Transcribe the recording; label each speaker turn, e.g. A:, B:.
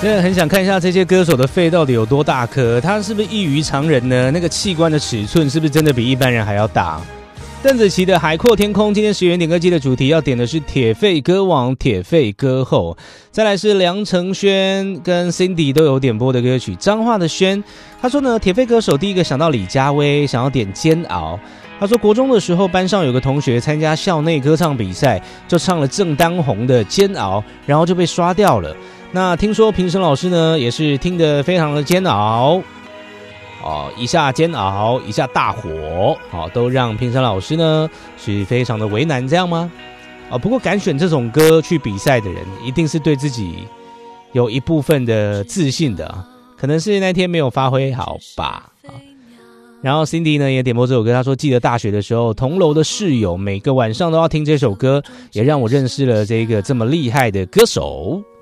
A: 真的很想看一下这些歌手的肺到底有多大颗，他是不是异于常人呢？那个器官的尺寸是不是真的比一般人还要大？邓紫棋的《海阔天空》，今天10元点歌机的主题要点的是铁肺歌王、铁肺歌后，再来是梁承轩跟 Cindy 都有点播的歌曲。彰化的轩，他说呢，铁肺歌手第一个想到李佳薇，想要点煎熬。他说，国中的时候，班上有个同学参加校内歌唱比赛，就唱了正当红的《煎熬》，然后就被刷掉了。那听说评审老师呢，也是听得非常的煎熬，一下煎熬，一下大火，都让评审老师呢是非常的为难，这样吗？不过敢选这种歌去比赛的人，一定是对自己有一部分的自信的，可能是那天没有发挥好吧。然后 Cindy 呢也点播这首歌，他说记得大学的时候，同楼的室友每个晚上都要听这首歌，也让我认识了这个这么厉害的歌手。